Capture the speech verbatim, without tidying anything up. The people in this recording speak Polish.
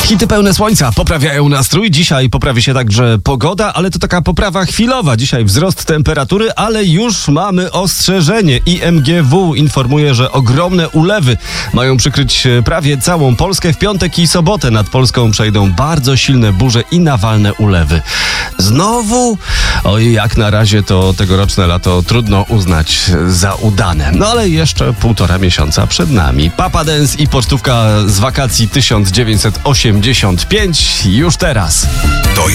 Hity pełne słońca poprawiają nastrój. Dzisiaj poprawi się także pogoda, ale to taka poprawa chwilowa. Dzisiaj wzrost temperatury, ale już mamy ostrzeżenie. I M G W informuje, że ogromne ulewy mają przykryć prawie całą Polskę. W piątek i sobotę nad Polską przejdą bardzo silne burze i nawalne ulewy. Znowu? Oj, jak na razie to tegoroczne lato trudno uznać za udane. No ale jeszcze półtora miesiąca przed nami. Papa Dance i pocztówka z wakacji tysiąc dziewięćset osiemdziesiąt pięć już teraz. To jest